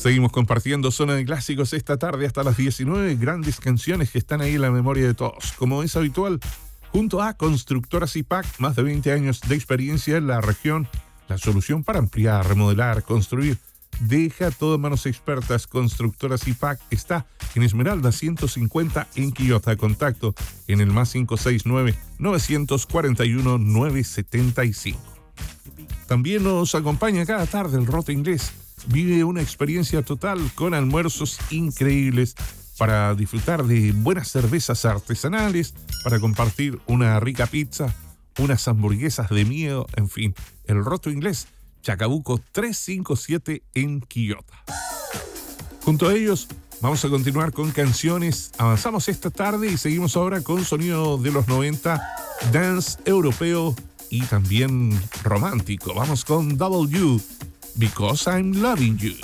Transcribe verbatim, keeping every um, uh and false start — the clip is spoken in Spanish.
Seguimos compartiendo Zona de Clásicos esta tarde hasta las diecinueve. Grandes canciones que están ahí en la memoria de todos. Como es habitual, junto a Constructora Zipac, más de veinte años de experiencia en la región, la solución para ampliar, remodelar, construir. Deja todo en manos expertas. Constructora Zipac está en Esmeralda ciento cincuenta en Quillota. Contacto en el más cinco seis nueve, nueve cuatro uno, nueve siete cinco. También nos acompaña cada tarde el Roto Inglés. Vive una experiencia total con almuerzos increíbles para disfrutar de buenas cervezas artesanales, para compartir una rica pizza, unas hamburguesas de miedo, en fin. El Roto Inglés, Chacabuco trescientos cincuenta y siete en Quillota. Junto a ellos vamos a continuar con canciones. Avanzamos esta tarde y seguimos ahora con sonido de los noventa, dance europeo y también romántico. Vamos con W, Because I'm Loving You.